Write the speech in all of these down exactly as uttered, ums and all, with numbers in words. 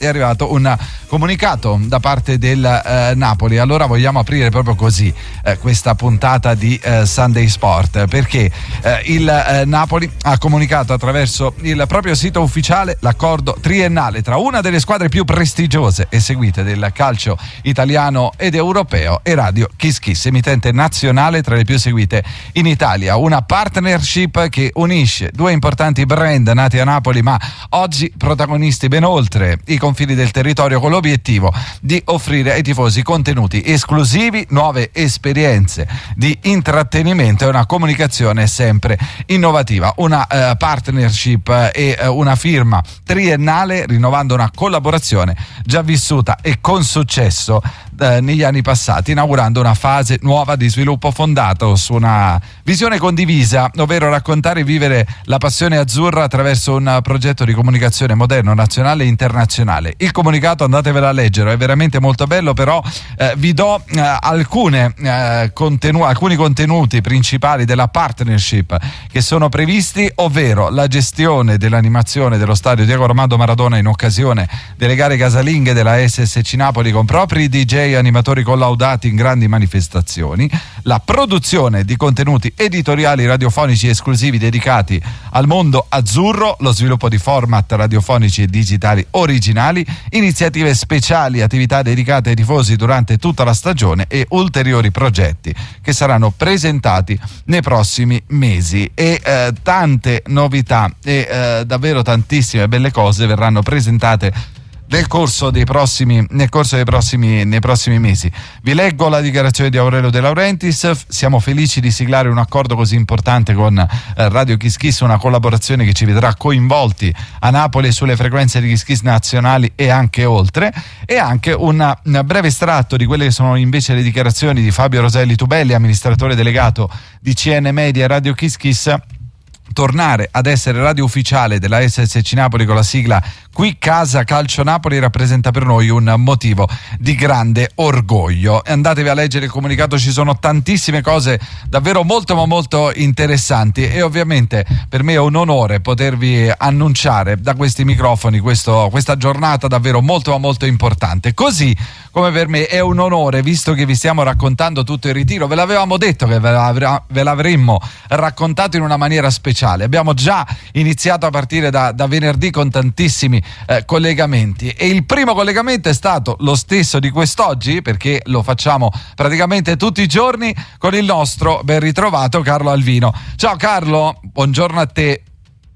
è arrivato un comunicato da parte del eh, Napoli. Allora vogliamo aprire proprio così eh, questa puntata di eh, Sunday Sport, perché eh, il eh, Napoli ha comunicato attraverso il proprio sito ufficiale l'accordo triennale tra una delle squadre più prestigiose e seguite del calcio italiano ed europeo e Radio Kiss Kiss, emittente nazionale tra le più seguite in Italia. Una partnership che unisce due importanti brand nati a Napoli ma oggi protagonisti ben oltre i confini del territorio, con l'obiettivo di offrire ai tifosi contenuti esclusivi, nuove esperienze di intrattenimento e una comunicazione sempre innovativa. Una eh, partnership e eh, una firma triennale, rinnovando una collaborazione già vissuta e con successo eh, negli anni passati, inaugurando una fase nuova di sviluppo fondato su una visione condivisa, ovvero raccontare e vivere la passione azzurra attraverso un progetto di comunicazione moderno, nazionale e internazionale. Il comunicato andatevelo a leggere, è veramente molto bello, però eh, vi do eh, alcune, eh, contenu- alcuni contenuti principali della partnership che sono previsti, ovvero la gestione dell'animazione dello stadio Diego Armando Maradona in occasione delle gare casalinghe della S S C Napoli, con propri D J e animatori collaudati in grandi manifestazioni, la produzione di contenuti editoriali radiofonici esclusivi dedicati al mondo azzurro, lo sviluppo di format radiofonici e digitali originali, iniziative speciali, attività dedicate ai tifosi durante tutta la stagione e ulteriori progetti che saranno presentati nei prossimi mesi. E eh, tante novità e eh, davvero tantissime belle cose verranno presentate nel corso dei prossimi nel corso dei prossimi nei prossimi mesi. Vi leggo la dichiarazione di Aurelio De Laurentiis: siamo felici di siglare un accordo così importante con eh, Radio Kiss Kiss, una collaborazione che ci vedrà coinvolti a Napoli sulle frequenze di Kiss Kiss nazionali e anche oltre. E anche una, un breve estratto di quelle che sono invece le dichiarazioni di Fabio Roselli Tubelli, amministratore delegato di C N Media e Radio Kiss Kiss. Tornare ad essere radio ufficiale della S S C Napoli con la sigla Qui Casa Calcio Napoli rappresenta per noi un motivo di grande orgoglio. Andatevi a leggere il comunicato, ci sono tantissime cose davvero molto ma molto interessanti, e ovviamente per me è un onore potervi annunciare da questi microfoni questo, questa giornata davvero molto ma molto importante. Così come per me è un onore, visto che vi stiamo raccontando tutto il ritiro, ve l'avevamo detto che ve, l'avre- ve l'avremmo raccontato in una maniera speciale. Abbiamo già iniziato a partire da, da venerdì con tantissimi eh, collegamenti, e il primo collegamento è stato lo stesso di quest'oggi, perché lo facciamo praticamente tutti i giorni, con il nostro ben ritrovato Carlo Alvino. Ciao Carlo, buongiorno a te.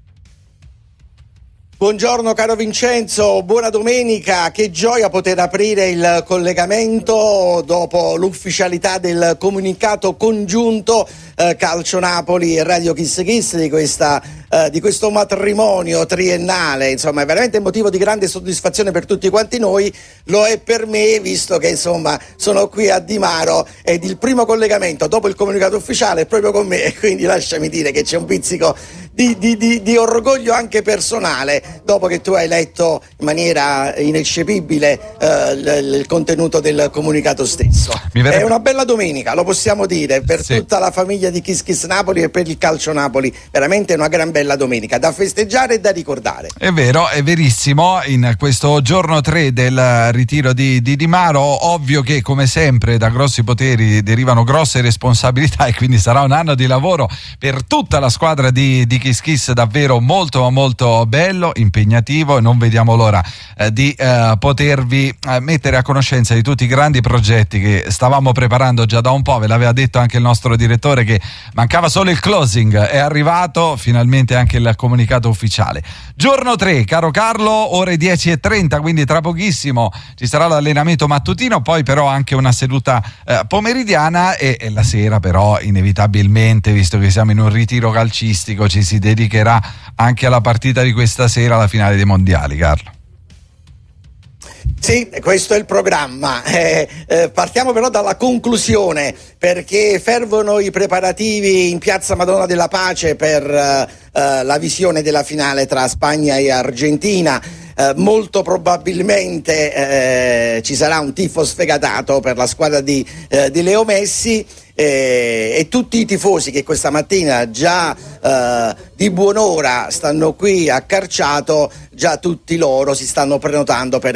Buongiorno caro Vincenzo, buona domenica, che gioia poter aprire il collegamento dopo l'ufficialità del comunicato congiunto eh, Calcio Napoli e Radio Kiss Kiss di questa eh, di questo matrimonio triennale. Insomma, è veramente un motivo di grande soddisfazione per tutti quanti noi, lo è per me, visto che insomma sono qui a Dimaro ed il primo collegamento dopo il comunicato ufficiale è proprio con me, e quindi lasciami dire che c'è un pizzico Di, di, di, di orgoglio anche personale dopo che tu hai letto in maniera ineccepibile eh, l, il contenuto del comunicato stesso. Verrebbe... È una bella domenica, lo possiamo dire, per sì. tutta la famiglia di Kiss Kiss Napoli e per il calcio Napoli, veramente una gran bella domenica da festeggiare e da ricordare. È vero, è verissimo. In questo giorno tre del ritiro di, di Dimaro, ovvio che come sempre da grossi poteri derivano grosse responsabilità, e quindi sarà un anno di lavoro per tutta la squadra di, di Kiss Kiss, davvero molto molto bello, impegnativo, e non vediamo l'ora eh, di eh, potervi eh, mettere a conoscenza di tutti i grandi progetti che stavamo preparando già da un po'. Ve l'aveva detto anche il nostro direttore che mancava solo il closing, è arrivato finalmente anche il comunicato ufficiale. Giorno tre, caro Carlo, ore dieci e trenta, quindi tra pochissimo ci sarà l'allenamento mattutino, poi però anche una seduta eh, pomeridiana, e, e la sera però inevitabilmente, visto che siamo in un ritiro calcistico, ci si dedicherà anche alla partita di questa sera, alla finale dei mondiali, Carlo. Sì, questo è il programma. Eh, eh, partiamo però dalla conclusione, perché fervono i preparativi in Piazza Madonna della Pace per eh, la visione della finale tra Spagna e Argentina. Eh, molto probabilmente eh, ci sarà un tifo sfegatato per la squadra di, eh, di Leo Messi, eh, e tutti i tifosi che questa mattina già eh, di buon'ora stanno qui a Carciato, già tutti loro si stanno prenotando per